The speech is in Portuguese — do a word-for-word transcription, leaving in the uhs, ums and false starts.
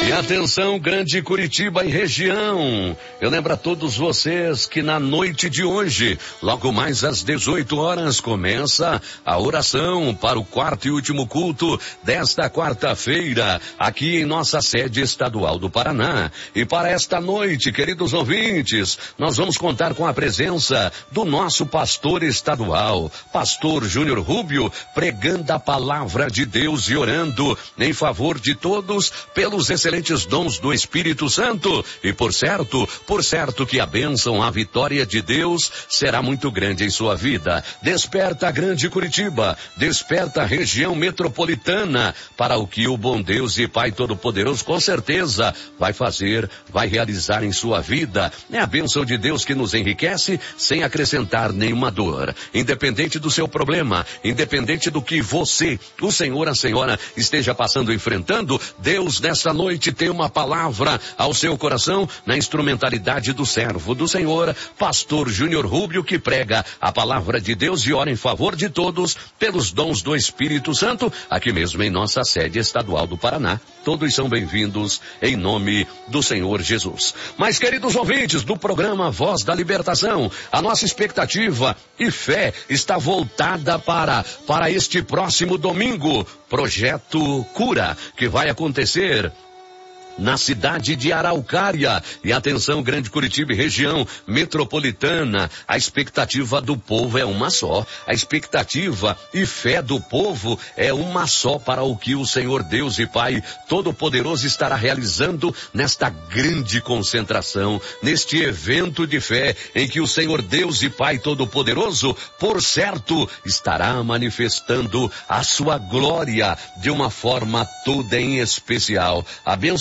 E atenção, Grande Curitiba e região. Eu lembro a todos vocês que na noite de hoje, logo mais às dezoito horas, começa a oração para o quarto e último culto desta quarta-feira, aqui em nossa sede estadual do Paraná. E para esta noite, queridos ouvintes, nós vamos contar com a presença do nosso pastor estadual, pastor Júnior Rubio, pregando a palavra de Deus e orando em favor de todos pelos excelentes dons do Espírito Santo. E por certo, por certo que a bênção, a vitória de Deus será muito grande em sua vida. Desperta a Grande Curitiba, desperta a região metropolitana para o que o bom Deus e Pai Todo-Poderoso com certeza vai fazer, vai realizar em sua vida. É a bênção de Deus que nos enriquece sem acrescentar nenhuma dor. Independente do seu problema, independente do que você, o senhor, a senhora esteja passando, enfrentando, Deus nessa noite tem uma palavra ao seu coração na instrumentalidade do servo do Senhor, pastor Júnior Rubio, que prega a palavra de Deus e ora em favor de todos pelos dons do Espírito Santo, aqui mesmo em nossa sede estadual do Paraná. Todos são bem-vindos em nome do Senhor Jesus. Mas, queridos ouvintes do programa Voz da Libertação, a nossa expectativa e fé está voltada para, para este próximo domingo, Projeto Cura, que vai acontecer na cidade de Araucária. E atenção, Grande Curitiba e região metropolitana, a expectativa do povo é uma só. A expectativa e fé do povo é uma só para o que o Senhor Deus e Pai Todo-Poderoso estará realizando nesta grande concentração, neste evento de fé em que o Senhor Deus e Pai Todo-Poderoso, por certo, estará manifestando a sua glória de uma forma toda em especial. A bênção